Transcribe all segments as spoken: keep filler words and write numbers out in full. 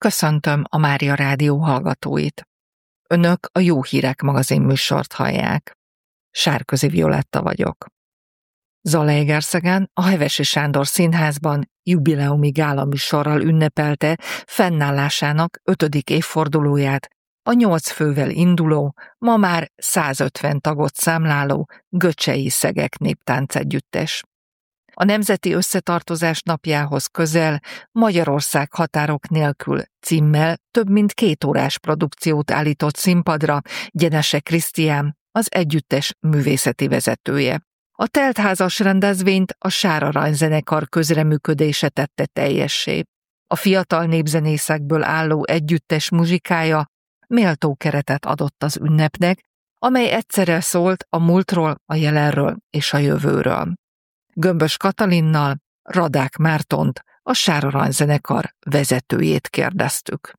Köszöntöm a Mária Rádió hallgatóit. Önök a Jó Hírek magazin műsort hallják. Sárközi Violetta vagyok. Zalaegerszegen a Hevesi Sándor Színházban jubileumi gálaműsorral ünnepelte fennállásának ötödik évfordulóját a nyolc fővel induló, ma már százötven tagot számláló Göcsei Szegek Néptánc Együttes. A Nemzeti Összetartozás napjához közel Magyarország határok nélkül címmel több mint két órás produkciót állított színpadra Gyenese Krisztián, az együttes művészeti vezetője. A teltházas rendezvényt a Sár Arany-zenekar közreműködése tette teljessé. A fiatal népzenészekből álló együttes muzsikája méltó keretet adott az ünnepnek, amely egyszerre szólt a múltról, a jelenről és a jövőről. Gömbös Katalinnal Radák Mártont, a Sár Arany-zenekar vezetőjét kérdeztük.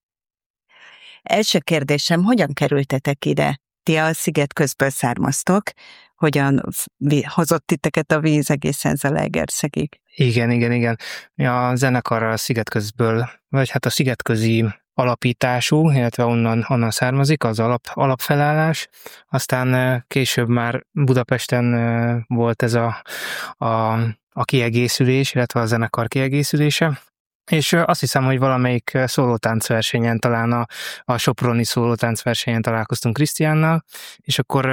Első kérdésem, hogyan kerültetek ide? Ti a Szigetközből származtok, hogyan hozott titeket a víz egészen Zalaegerszegig? Igen, igen, igen. A zenekar a Szigetközből, vagy hát a szigetközi alapítású, illetve onnan, onnan származik az alap, alapfelállás. Aztán később már Budapesten volt ez a, a, a kiegészülés, illetve a zenekar kiegészülése. És azt hiszem, hogy valamelyik szólótáncversenyen, talán a, a soproni szólótáncversenyen találkoztunk Krisztiánnal, és akkor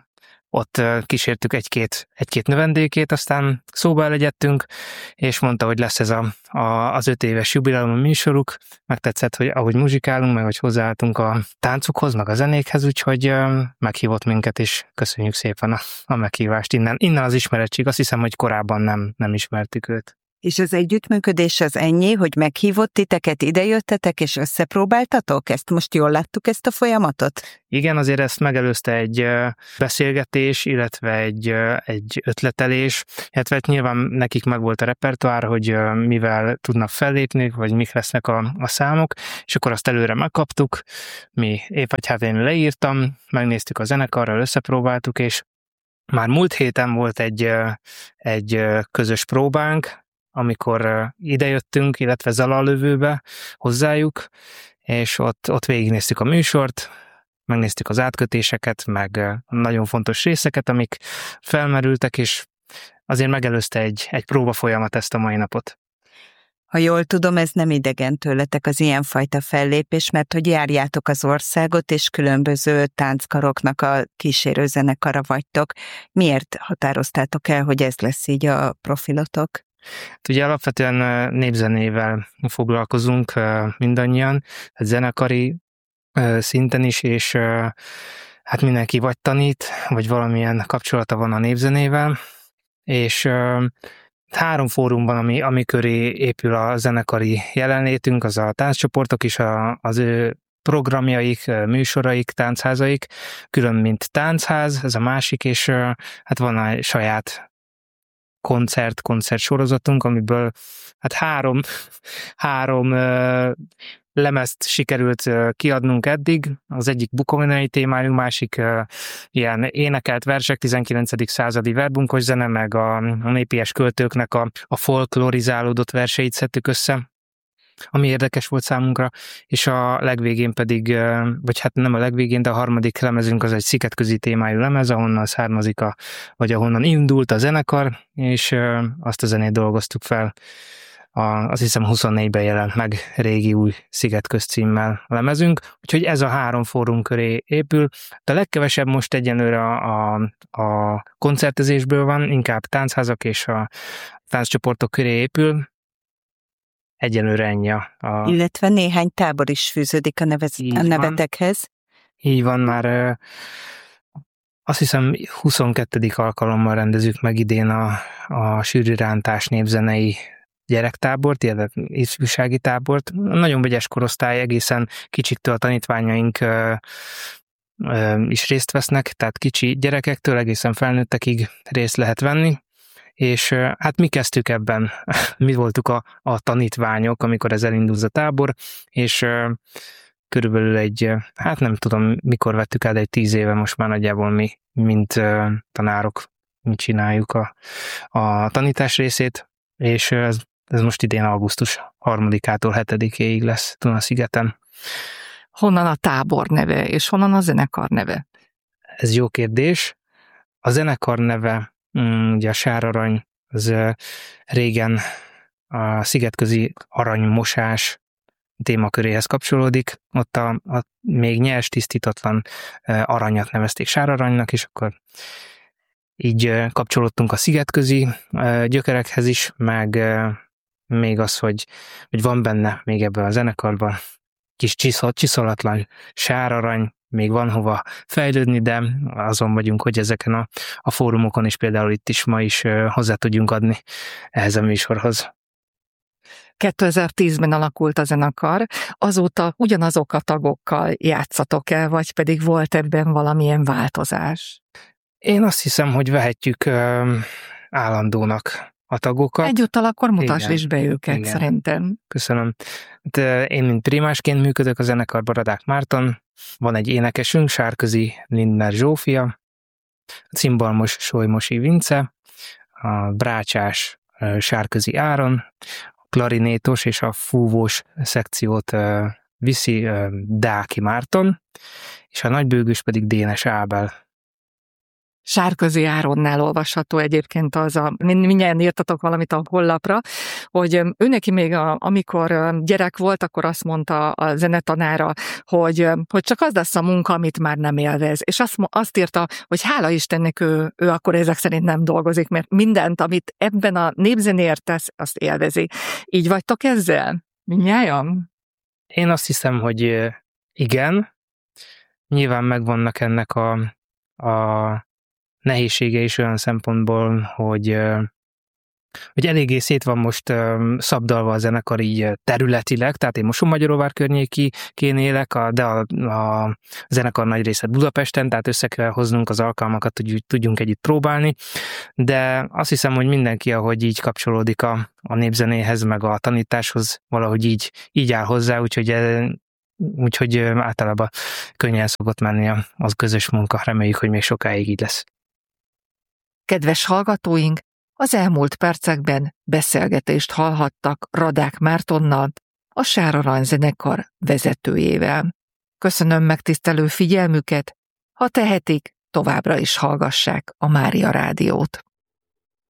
ott kísértük egy-két, egy-két növendékét, aztán szóba elegyedtünk, és mondta, hogy lesz ez a, a, az öt éves jubileumi műsoruk. Megtetszett, hogy ahogy muzsikálunk, meg hogy hozzáálltunk a táncukhoz, meg a zenékhez, úgyhogy meghívott minket, és köszönjük szépen a, a meghívást innen. Innen az ismerettség, azt hiszem, hogy korábban nem, nem ismertük őt. És az együttműködés az ennyi, hogy meghívott titeket, idejöttetek és összepróbáltatok? Ezt most jól láttuk, ezt a folyamatot? Igen, azért ezt megelőzte egy beszélgetés, illetve egy, egy ötletelés, illetve nyilván nekik megvolt a repertoár, hogy mivel tudnak fellépni, vagy mik lesznek a, a számok, és akkor azt előre megkaptuk, mi épp vagy hát én leírtam, megnéztük a zenekarral, összepróbáltuk, és már múlt héten volt egy, egy közös próbánk, amikor idejöttünk, illetve Zalalövőbe hozzájuk, és ott, ott végignéztük a műsort, megnéztük az átkötéseket, meg nagyon fontos részeket, amik felmerültek, és azért megelőzte egy, egy próba folyamat ezt a mai napot. Ha jól tudom, ez nem idegen tőletek az ilyenfajta fellépés, mert hogy járjátok az országot, és különböző tánckaroknak a kísérőzenekara vagytok. Miért határoztátok el, hogy ez lesz így a profilotok? Ugye alapvetően népzenével foglalkozunk mindannyian, tehát zenekari szinten is, és hát mindenki vagy tanít, vagy valamilyen kapcsolata van a népzenével, és három fórum van, ami, ami köré épül a zenekari jelenlétünk, az a tánccsoportok is, a, az ő programjaik, műsoraik, táncházaik, külön mint táncház, ez a másik, és hát van egy saját koncert, koncert sorozatunk, amiből hát három, három uh, lemezt sikerült uh, kiadnunk eddig. Az egyik bukovinai témájú, másik uh, ilyen énekelt versek, tizenkilencedik századi verbunkos zene, meg a, a népies költőknek a, a folklorizálódott verseit szedtük össze, ami érdekes volt számunkra, és a legvégén pedig, vagy hát nem a legvégén, de a harmadik lemezünk az egy szigetközi témájú lemez, ahonnan származik, a, vagy ahonnan indult a zenekar, és azt a zenét dolgoztuk fel. A, azt hiszem huszonnégyben jelent meg régi új Szigetköz címmel a lemezünk, úgyhogy ez a három fórum köré épül. De a legkevesebb most egyenlőre a, a, a koncertezésből van, inkább táncházak és a tánccsoportok köré épül. Egyelőre ennyi a... Illetve néhány tábor is fűződik a, nevez, a nevetekhez. Így van, már uh, azt hiszem huszonkettő alkalommal rendezzük meg idén a, a sűrűrántás népzenei gyerektábort, illetve ifjúsági tábort. Nagyon vegyes korosztály, egészen kicsiktől a tanítványaink uh, uh, is részt vesznek, tehát kicsi gyerekektől egészen felnőttekig részt lehet venni. És hát mi kezdtük ebben, mi voltuk a, a tanítványok, amikor ez elindult a tábor, és uh, körülbelül egy, hát nem tudom, mikor vettük át, egy tíz éve most már nagyjából mi, mint uh, tanárok, mi csináljuk a, a tanítás részét, és ez Ez most idén augusztus harmadikától hetedikéig lesz Duna-szigeten. Honnan a tábor neve, és honnan a zenekar neve? Ez jó kérdés. A zenekar neve, ugye a Sárarany, az régen a szigetközi aranymosás témaköréhez kapcsolódik. Ott a, a még nyers, tisztítatlan aranyat nevezték Sáraranynak, és akkor így kapcsolódtunk a szigetközi gyökerekhez is, meg még az, hogy, hogy van benne még ebben a zenekarban kis csiszol, csiszolatlan sárarany, még van hova fejlődni, de azon vagyunk, hogy ezeken a, a fórumokon is, például itt is ma is hozzá tudjunk adni ehhez a műsorhoz. kétezer-tízben alakult a zenekar, azóta ugyanazok a tagokkal játszatok el, vagy pedig volt ebben valamilyen változás? Én azt hiszem, hogy vehetjük ö, állandónak a tagokat. Egyúttal akkor mutasd Igen. is be őket, Igen. szerintem. Köszönöm. De én, mint primásként működök a zenekarban, Radák Márton, van egy énekesünk, Sárközi Lindner Zsófia, a cimbalmos Solymosi Vince, a brácsás Sárközi Áron, a klarinétos és a fúvós szekciót viszi Dáki Márton, és a nagybőgős pedig Dénes Ábel. Sárközi Áronnál olvasható egyébként az a, mindjárt írtatok valamit a hollapra, hogy ő neki még a, amikor gyerek volt, akkor azt mondta a zenetanára, hogy, hogy csak az lesz a munka, amit már nem élvez. És azt, azt írta, hogy hála Istennek ő, ő akkor ezek szerint nem dolgozik, mert mindent, amit ebben a népzenéért tesz, azt élvezi. Így vagytok ezzel? Mindnyájan? Én azt hiszem, hogy igen. Nyilván megvannak ennek a, a nehézsége is olyan szempontból, hogy, hogy eléggé szét van most szabdalva a zenekar így területileg, tehát én Mosonmagyaróvár környékén élek, de a, a zenekar nagy része Budapesten, tehát össze kell hoznunk az alkalmakat, hogy tudjunk együtt próbálni, de azt hiszem, hogy mindenki, ahogy így kapcsolódik a, a népzenéhez, meg a tanításhoz, valahogy így, így áll hozzá, úgyhogy úgyhogy általában könnyen szokott menni az közös munka, reméljük, hogy még sokáig így lesz. Kedves hallgatóink, az elmúlt percekben beszélgetést hallhattak Radák Mártonnal, a Sárarany zenekar vezetőjével. Köszönöm megtisztelő figyelmüket, ha tehetik, továbbra is hallgassák a Mária Rádiót.